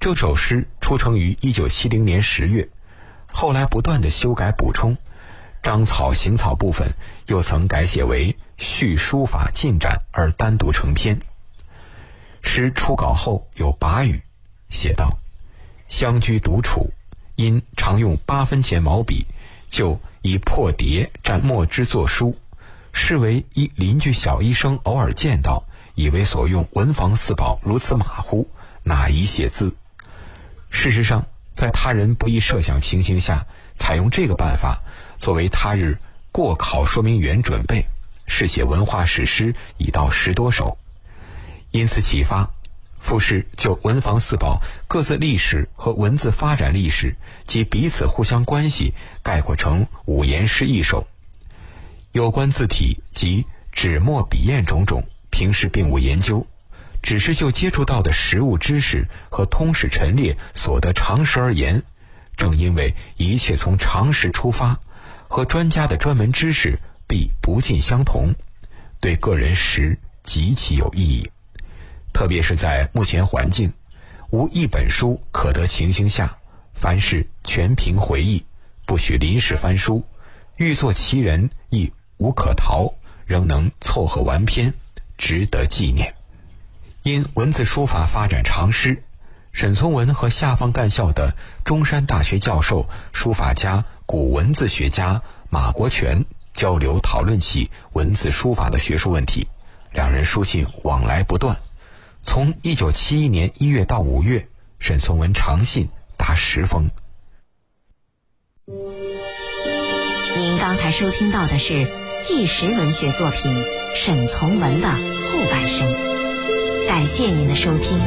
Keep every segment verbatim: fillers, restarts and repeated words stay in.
这首诗出成于一九七零年十月，后来不断的修改补充，章草行草部分又曾改写为序书法进展而单独成篇。诗初稿后有跋语，写道：相居独处，因常用八分钱毛笔，就以破叠蘸墨汁作书，是为一邻居小医生偶尔见到，以为所用文房四宝如此马虎，哪宜写字。事实上，在他人不易设想情形下，采用这个办法作为他日过考说明员准备，是写文化史诗已到十多首。因此启发，复是就文房四宝各自历史和文字发展历史及彼此互相关系概括成五言诗一首。有关字体及纸墨笔砚种种，平时并无研究，只是就接触到的实物知识和通史陈列所得常识而言。正因为一切从常识出发，和专家的专门知识必不尽相同，对个人实极其有意义。特别是在目前环境，无一本书可得情形下，凡事全凭回忆，不许临时翻书，欲作其人亦无可逃，仍能凑合完篇，值得纪念。因文字书法发展常识，沈从文和下放干校的中山大学教授、书法家、古文字学家马国权交流讨论起文字书法的学术问题，两人书信往来不断。从一九七一年一月到五月，沈从文长信达十封。 您刚才收听到的是纪实文学作品沈从文的后半生，感谢您的收听。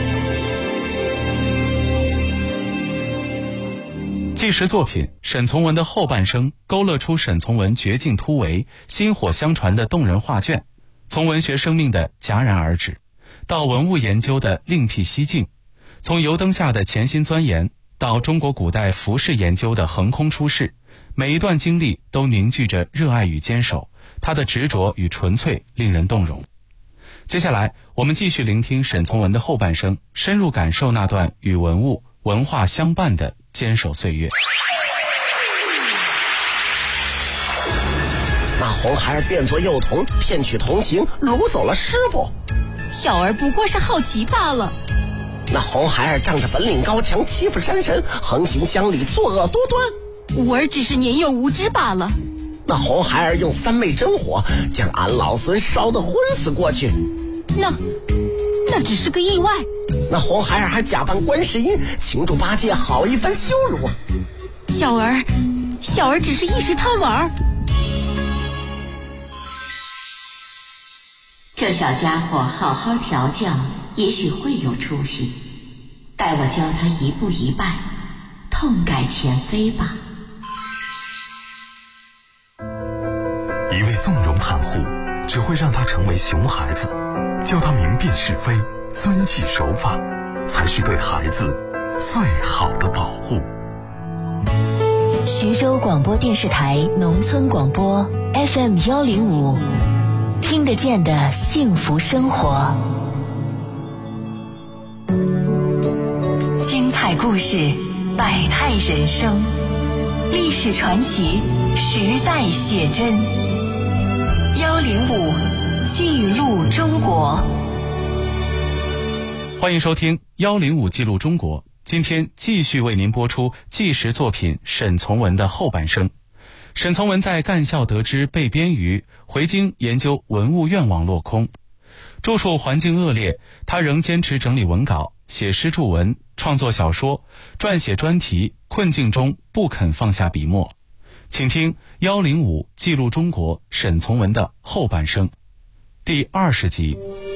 纪实作品沈从文的后半生勾勒出沈从文绝境突围、薪火相传的动人画卷，从文学生命的戛然而止到文物研究的另辟蹊径，从油灯下的潜心钻研到中国古代服饰研究的横空出世，每一段经历都凝聚着热爱与坚守，他的执着与纯粹令人动容。接下来我们继续聆听沈从文的后半生，深入感受那段与文物文化相伴的坚守岁月。 那红孩儿变作幼童，骗取同行，掳走了师傅。 小儿不过是好奇罢了。 那红孩儿仗着本领高强，欺负山神，横行乡里，作恶多端。 吾儿只是年幼无知罢了。 那红孩儿用三昧真火将俺老孙烧得昏死过去。 那那只是个意外。 那红孩儿还假扮观世音，请助八戒好一番羞辱。 小儿小儿只是一时贪玩。 这小家伙好好调教，也许会有出息。待我教他一步一拜，痛改前非吧。 一味纵容袒护，只会让他成为熊孩子。教他明辨是非，遵纪守法，才是对孩子最好的保护。 徐州广播电视台农村广播 F M 幺零五，听得见的幸福生活。精彩故事，百态人生，历史传奇，时代写真。幺零五记录中国。 欢迎收听幺零五记录中国，今天继续为您播出纪实作品沈从文的后半生。沈从文在干校得知被编于，回京研究文物院网落空。住处环境恶劣，他仍坚持整理文稿，写诗著文，创作小说，撰写专题，困境中不肯放下笔墨。请听幺零五记录中国沈从文的后半生第二十集。